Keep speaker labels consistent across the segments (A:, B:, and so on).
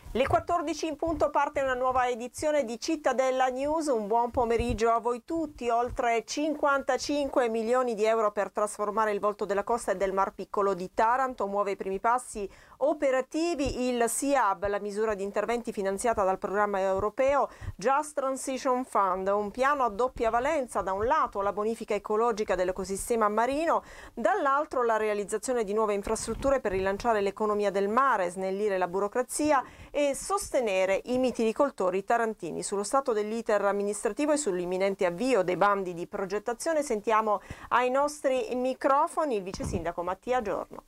A: Le 14 in punto parte una nuova edizione di Cittadella News. Un buon pomeriggio a voi tutti. Oltre 55 milioni di euro per trasformare il volto della costa e del Mar Piccolo di Taranto. Muove i primi passi operativi il SIAB, la misura di interventi finanziata dal programma europeo Just Transition Fund, un piano a doppia valenza: da un lato la bonifica ecologica dell'ecosistema marino, dall'altro la realizzazione di nuove infrastrutture per rilanciare l'economia del mare, snellire la burocrazia e sostenere i mitilicoltori tarantini. Sullo stato dell'iter amministrativo e sull'imminente avvio dei bandi di progettazione sentiamo ai nostri microfoni il vice sindaco Mattia Giorno.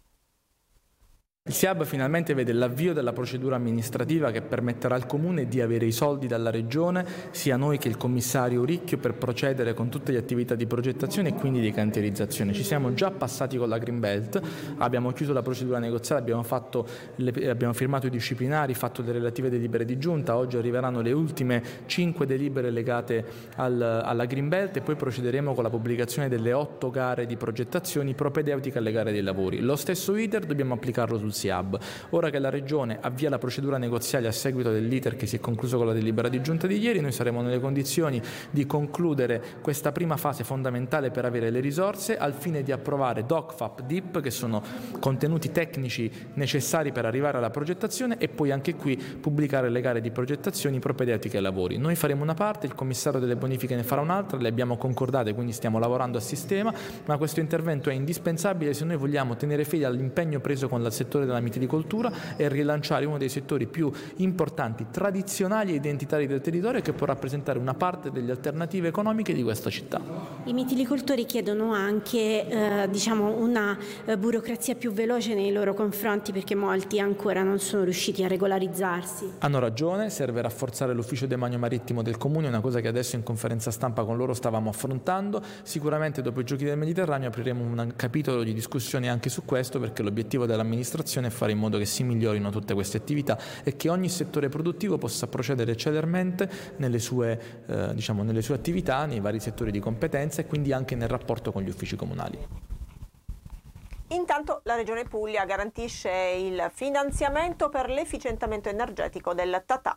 B: Il SIAB finalmente vede l'avvio della procedura amministrativa che permetterà al Comune di avere i soldi dalla Regione, sia noi che il commissario Ricchio, per procedere con tutte le attività di progettazione e quindi di cantierizzazione. Ci siamo già passati con la Greenbelt, abbiamo chiuso la procedura negoziale, abbiamo firmato i disciplinari, fatto le relative delibere di giunta. Oggi arriveranno le ultime 5 delibere legate alla Greenbelt e poi procederemo con la pubblicazione delle 8 gare di progettazioni propedeutiche alle gare dei lavori. Lo stesso iter dobbiamo applicarlo sul SIAB. Ora che la Regione avvia la procedura negoziale a seguito dell'iter che si è concluso con la delibera di giunta di ieri, noi saremo nelle condizioni di concludere questa prima fase fondamentale per avere le risorse al fine di approvare DOCFAP, DIP, che sono contenuti tecnici necessari per arrivare alla progettazione, e poi anche qui pubblicare le gare di progettazioni propedeutiche ai lavori. Noi faremo una parte, il commissario delle bonifiche ne farà un'altra, le abbiamo concordate, quindi stiamo lavorando a sistema, ma questo intervento è indispensabile se noi vogliamo tenere fede all'impegno preso con il settore della mitilicoltura e rilanciare uno dei settori più importanti, tradizionali e identitari del territorio, e che può rappresentare una parte delle alternative economiche di questa città.
C: I mitilicoltori chiedono anche una burocrazia più veloce nei loro confronti, perché molti ancora non sono riusciti a regolarizzarsi.
B: Hanno ragione, serve rafforzare l'ufficio demanio marittimo del Comune, una cosa che adesso in conferenza stampa con loro stavamo affrontando. Sicuramente dopo i Giochi del Mediterraneo apriremo un capitolo di discussione anche su questo, perché l'obiettivo dell'amministrazione è fare in modo che si migliorino tutte queste attività e che ogni settore produttivo possa procedere celermente nelle sue attività, nei vari settori di competenza e quindi anche nel rapporto con gli uffici comunali.
A: Intanto la Regione Puglia garantisce il finanziamento per l'efficientamento energetico del Tatà.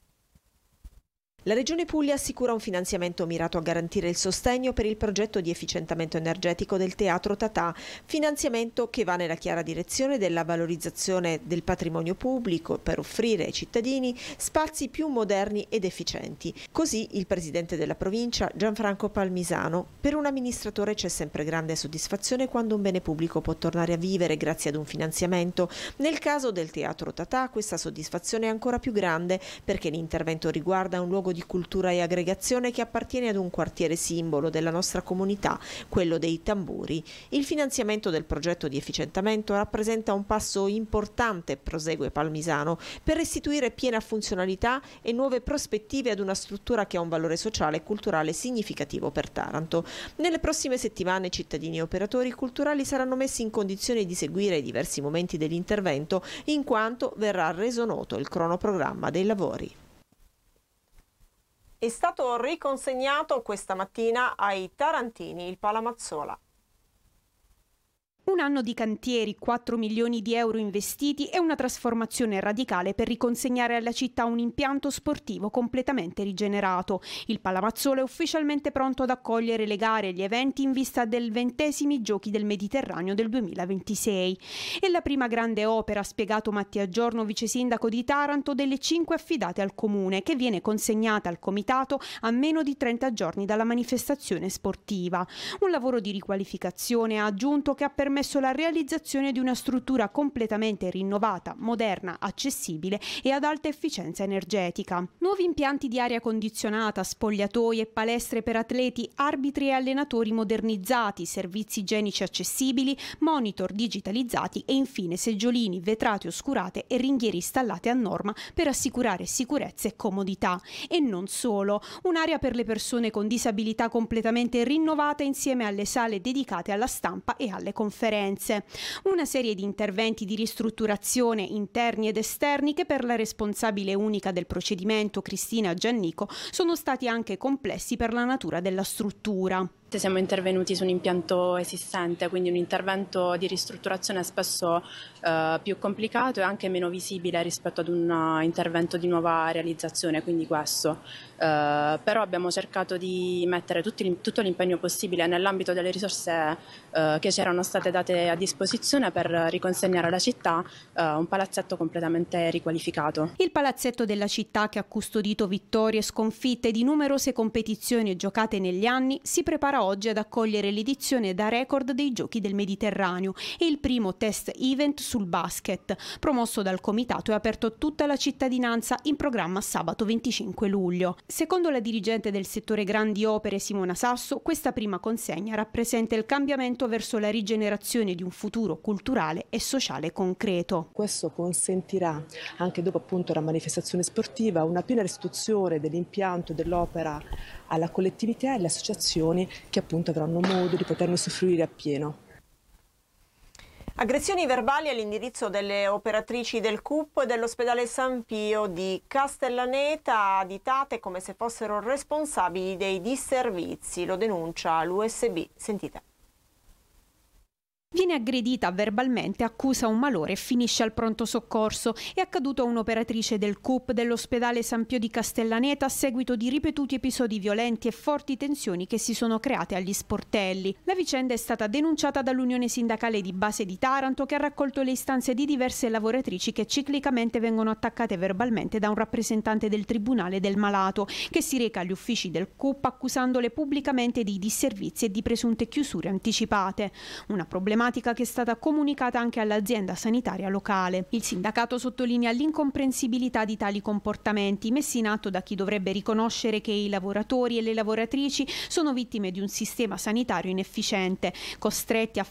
A: La Regione Puglia assicura un finanziamento mirato a garantire il sostegno per il progetto di efficientamento energetico del Teatro Tatà, finanziamento che va nella chiara direzione della valorizzazione del patrimonio pubblico per offrire ai cittadini spazi più moderni ed efficienti. Così il presidente della provincia, Gianfranco Palmisano: per un amministratore c'è sempre grande soddisfazione quando un bene pubblico può tornare a vivere grazie ad un finanziamento. Nel caso del Teatro Tatà questa soddisfazione è ancora più grande, perché l'intervento riguarda un luogo di cultura e aggregazione che appartiene ad un quartiere simbolo della nostra comunità, quello dei Tamburi. Il finanziamento del progetto di efficientamento rappresenta un passo importante, prosegue Palmisano, per restituire piena funzionalità e nuove prospettive ad una struttura che ha un valore sociale e culturale significativo per Taranto. Nelle prossime settimane cittadini e operatori culturali saranno messi in condizione di seguire i diversi momenti dell'intervento, in quanto verrà reso noto il cronoprogramma dei lavori. È stato riconsegnato questa mattina ai tarantini il Palamazzola.
D: Un anno di cantieri, 4 milioni di euro investiti e una trasformazione radicale per riconsegnare alla città un impianto sportivo completamente rigenerato. Il Palamazzola è ufficialmente pronto ad accogliere le gare e gli eventi in vista del 20° Giochi del Mediterraneo del 2026. È la prima grande opera, ha spiegato Mattia Giorno, vice sindaco di Taranto, delle 5 affidate al Comune, che viene consegnata al Comitato a meno di 30 giorni dalla manifestazione sportiva. Un lavoro di riqualificazione, ha aggiunto, che ha permesso la realizzazione di una struttura completamente rinnovata, moderna, accessibile e ad alta efficienza energetica. Nuovi impianti di aria condizionata, spogliatoi e palestre per atleti, arbitri e allenatori modernizzati, servizi igienici accessibili, monitor digitalizzati e infine seggiolini, vetrate oscurate e ringhiere installate a norma per assicurare sicurezza e comodità. E non solo, un'area per le persone con disabilità completamente rinnovata insieme alle sale dedicate alla stampa e alle conferenze. Una serie di interventi di ristrutturazione interni ed esterni che per la responsabile unica del procedimento, Cristina Giannico, sono stati anche complessi per la natura della struttura.
E: Siamo intervenuti su un impianto esistente, quindi un intervento di ristrutturazione spesso più complicato e anche meno visibile rispetto ad un intervento di nuova realizzazione, quindi questo. Però abbiamo cercato di mettere tutto l'impegno possibile nell'ambito delle risorse che ci erano state date a disposizione per riconsegnare alla città un palazzetto completamente riqualificato.
D: Il palazzetto della città, che ha custodito vittorie e sconfitte di numerose competizioni giocate negli anni, si prepara oggi ad accogliere l'edizione da record dei Giochi del Mediterraneo e il primo test event sul basket, promosso dal comitato e aperto a tutta la cittadinanza, in programma sabato 25 luglio. Secondo la dirigente del settore grandi opere Simona Sasso, questa prima consegna rappresenta il cambiamento verso la rigenerazione di un futuro culturale e sociale concreto.
F: Questo consentirà, anche dopo appunto la manifestazione sportiva, una piena restituzione dell'impianto dell'opera alla collettività e alle associazioni che appunto avranno modo di poterne usufruire appieno.
A: Aggressioni verbali all'indirizzo delle operatrici del CUP dell'ospedale San Pio di Castellaneta, additate come se fossero responsabili dei disservizi. Lo denuncia l'USB. Sentite.
D: Viene aggredita verbalmente, accusa un malore e finisce al pronto soccorso. È accaduto a un'operatrice del CUP dell'ospedale San Pio di Castellaneta a seguito di ripetuti episodi violenti e forti tensioni che si sono create agli sportelli. La vicenda è stata denunciata dall'Unione Sindacale di Base di Taranto, che ha raccolto le istanze di diverse lavoratrici che ciclicamente vengono attaccate verbalmente da un rappresentante del Tribunale del Malato, che si reca agli uffici del CUP accusandole pubblicamente di disservizi e di presunte chiusure anticipate. Una problematica che è stata comunicata anche all'azienda sanitaria locale. Il sindacato sottolinea l'incomprensibilità di tali comportamenti messi in atto da chi dovrebbe riconoscere che i lavoratori e le lavoratrici sono vittime di un sistema sanitario inefficiente, costretti a